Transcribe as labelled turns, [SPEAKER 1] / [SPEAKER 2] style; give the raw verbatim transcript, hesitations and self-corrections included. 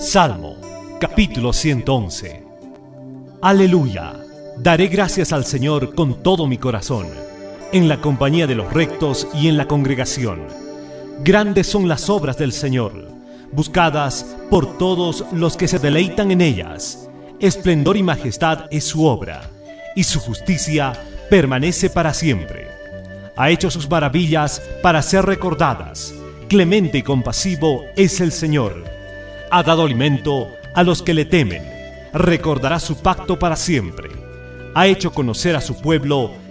[SPEAKER 1] Salmo, capítulo ciento once. Aleluya. Daré gracias al Señor con todo mi corazón, en la compañía de los rectos y en la congregación. Grandes son las obras del Señor, buscadas por todos los que se deleitan en ellas. Esplendor y majestad es su obra, y su justicia permanece para siempre. Ha hecho sus maravillas para ser recordadas. Clemente y compasivo es el Señor. Ha dado alimento a los que le temen. Recordará su pacto para siempre. Ha hecho conocer a su pueblo